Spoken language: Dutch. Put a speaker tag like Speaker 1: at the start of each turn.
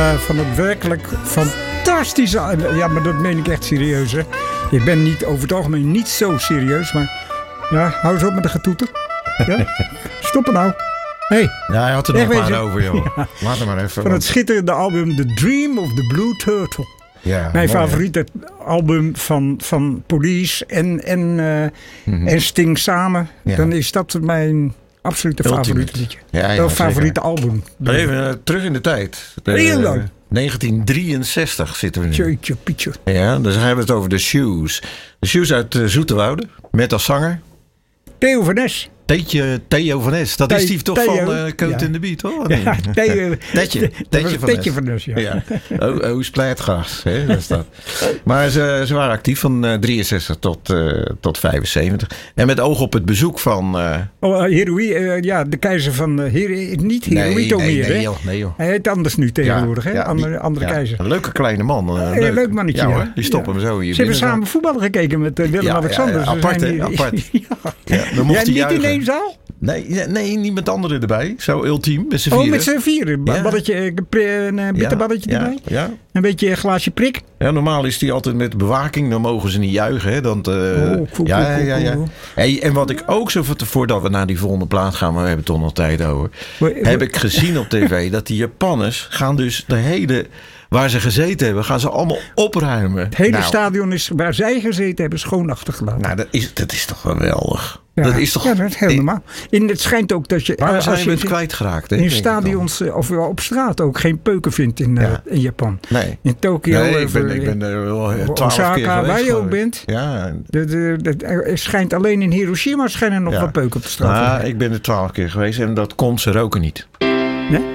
Speaker 1: Van het werkelijk fantastische... Ja, maar dat meen ik echt serieus, hè. Ik ben niet over het algemeen niet zo serieus, maar... Ja, hou eens op met de getoeter. Ja? Stoppen nou. Hey,
Speaker 2: ja, hij had er nog een paar over, joh. Ja. Laat hem maar even.
Speaker 1: Van het schitterende album The Dream of the Blue Turtle.
Speaker 2: Ja,
Speaker 1: mijn
Speaker 2: mooi,
Speaker 1: favoriete album van Police en Sting samen. Ja. Dan is dat mijn absolute favoriete liedje.
Speaker 2: Ja,
Speaker 1: favoriete album.
Speaker 2: Even terug in de tijd.
Speaker 1: Heel lang.
Speaker 2: 1963 zitten we nu.
Speaker 1: Tjeutje, pietje.
Speaker 2: Ja, dan hebben we het over de Shoes. De Shoes uit Zoeterwoude. Met als zanger
Speaker 1: Theo van Nes.
Speaker 2: Theo van Nes. Dat is die toch van Coat in the Beat, hoor? Nee.
Speaker 1: Ja, Tetje van Nes,
Speaker 2: ja. Hoe splijtgras, hè? Dat is dat. Maar ze waren actief van 63 tot 75. En met oog op het bezoek van...
Speaker 1: de keizer van... niet Hirohito meer, hè?
Speaker 2: Nee, joh.
Speaker 1: Hij heet anders nu tegenwoordig, hè? Andere keizer.
Speaker 2: Een leuke kleine man.
Speaker 1: Leuk mannetje,
Speaker 2: ja. Hoor, die stoppen hem zo hier.
Speaker 1: Ze hebben samen voetballen gekeken met Willem-Alexander.
Speaker 2: Apart, hè? Apart. Dan mocht hij
Speaker 1: niet in één zaal?
Speaker 2: Nee, niet met anderen erbij. Zo ultiem, met z'n vieren.
Speaker 1: Met z'n vieren. Balletje, een bitterballetje erbij.
Speaker 2: Ja.
Speaker 1: Een beetje een glaasje prik.
Speaker 2: Ja, normaal is die altijd met bewaking. Dan mogen ze niet juichen. Hè?
Speaker 1: Cool.
Speaker 2: Hey, en wat ik ook zo voordat we naar die volgende plaat gaan, maar we hebben toch nog tijd over. Heb ik gezien op tv dat die Japanners gaan dus de hele... Waar ze gezeten hebben, gaan ze allemaal opruimen.
Speaker 1: Het hele stadion is waar zij gezeten hebben schoon achtergelaten.
Speaker 2: Nou, dat is toch geweldig.
Speaker 1: Ja,
Speaker 2: dat is toch...
Speaker 1: Ja, dat is heel normaal. Het schijnt ook dat je...
Speaker 2: Waar zijn we het kwijtgeraakt? Hè,
Speaker 1: in stadions of op straat ook geen peuken vindt in Japan.
Speaker 2: Nee.
Speaker 1: In Tokio.
Speaker 2: Nee, ik ben er wel 12 keer geweest.
Speaker 1: Waar je ook bent.
Speaker 2: Ja.
Speaker 1: Er schijnt alleen in Hiroshima schijnen nog wat peuken op de straat.
Speaker 2: Ik ben er 12 keer geweest en dat komt ze roken niet.
Speaker 1: Nee?